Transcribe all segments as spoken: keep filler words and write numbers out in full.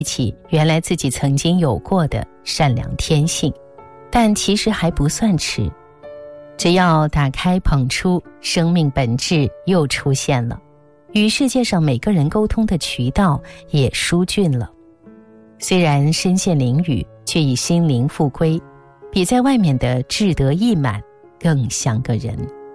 起原来自己曾经有过的善良天性，但其实还不算迟。只要打开捧出，生命本质又出现了，与世界上每个人沟通的渠道也疏浚了。虽然身陷囹圄，却已心灵复归，比在外面的志得意满更像个人。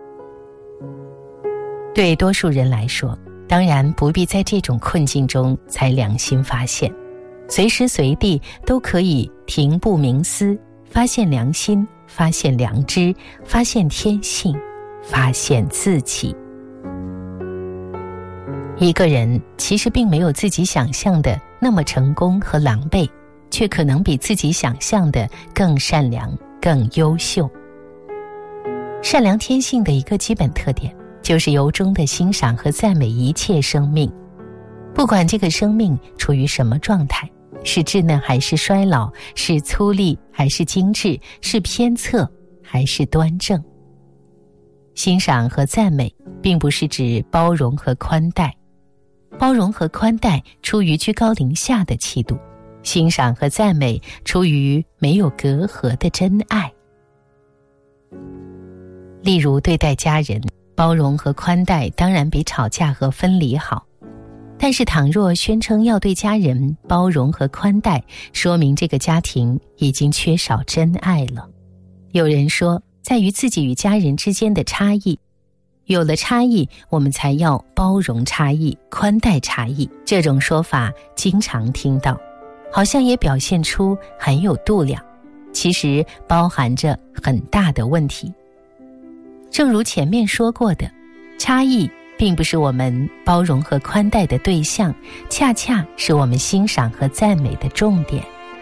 对多数人来说，当然不必在这种困境中才良心发现，随时随地都可以停步冥思，发现良心，发现良知，发现天性，发现自己。一个人其实并没有自己想象的那么成功和狼狈，却可能比自己想象的更善良，更优秀。善良天性的一个基本特点，就是由衷地欣赏和赞美一切生命，不管这个生命处于什么状态，是稚嫩还是衰老，是粗粝还是精致，是偏侧还是端正。欣赏和赞美并不是指包容和宽待，包容和宽待出于居高临下的气度，欣赏和赞美出于没有隔阂的真爱。例如对待家人，包容和宽待当然比吵架和分离好，但是倘若宣称要对家人包容和宽待，说明这个家庭已经缺少真爱了。有人说，在于自己与家人之间的差异，有了差异，我们才要包容差异，宽待差异。这种说法经常听到，好像也表现出很有度量，其实包含着很大的问题。正如前面说过的，差异并不是我们包容和宽待的对象，恰恰是我们欣赏和赞美的重点。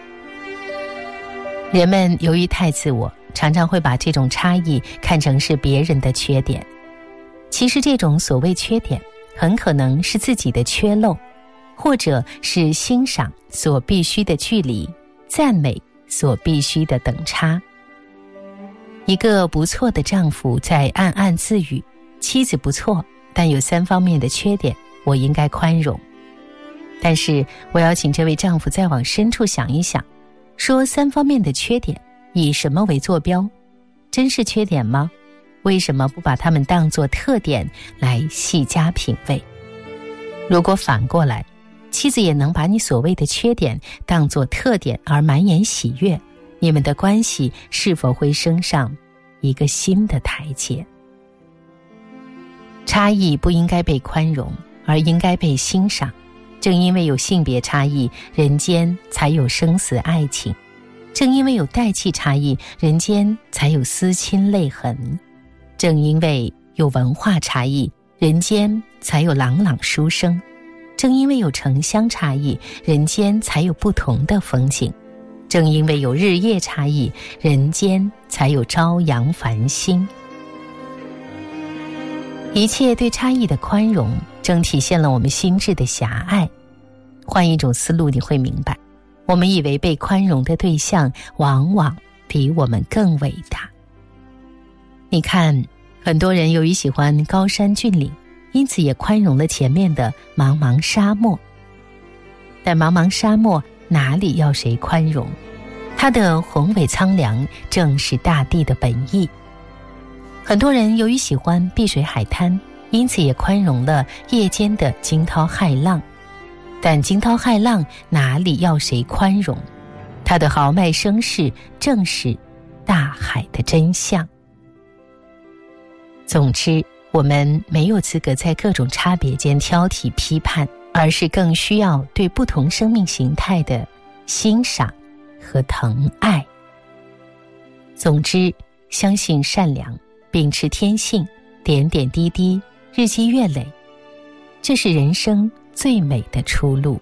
人们由于太自我，常常会把这种差异看成是别人的缺点。其实这种所谓缺点，很可能是自己的缺漏，或者是欣赏所必须的距离，赞美所必须的等差。一个不错的丈夫在暗暗自语，妻子不错，但有三方面的缺点，我应该宽容。但是我要请这位丈夫再往深处想一想，说三方面的缺点，以什么为坐标？真是缺点吗？为什么不把它们当作特点来细加品味？如果反过来，妻子也能把你所谓的缺点当作特点而满眼喜悦，你们的关系是否会升上一个新的台阶？差异不应该被宽容，而应该被欣赏。正因为有性别差异，人间才有生死爱情；正因为有代际差异，人间才有撕亲泪痕；正因为有文化差异，人间才有朗朗书声；正因为有城乡差异，人间才有不同的风景；正因为有日夜差异，人间才有朝阳繁星。一切对差异的宽容，正体现了我们心智的狭隘。换一种思路，你会明白，我们以为被宽容的对象，往往比我们更伟大。你看，很多人由于喜欢高山峻岭，因此也宽容了前面的茫茫沙漠。但茫茫沙漠哪里要谁宽容？它的宏伟苍凉，正是大地的本意。很多人由于喜欢碧水海滩，因此也宽容了夜间的惊涛骇浪。但惊涛骇浪哪里要谁宽容？它的豪迈声势，正是大海的真相。总之，我们没有资格在各种差别间挑剔批判，而是更需要对不同生命形态的欣赏和疼爱。总之，相信善良，秉持天性，点点滴滴，日积月累，这是人生最美的出路。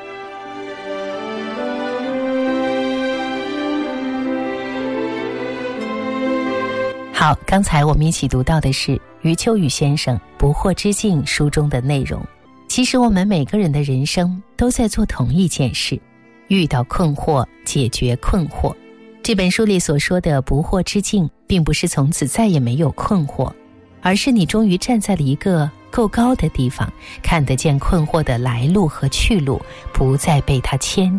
好，刚才我们一起读到的是余秋雨先生《不惑之境》书中的内容。其实我们每个人的人生都在做同一件事，遇到困惑，解决困惑。这本书里所说的不惑之境，并不是从此再也没有困惑，而是你终于站在了一个够高的地方，看得见困惑的来路和去路，不再被它牵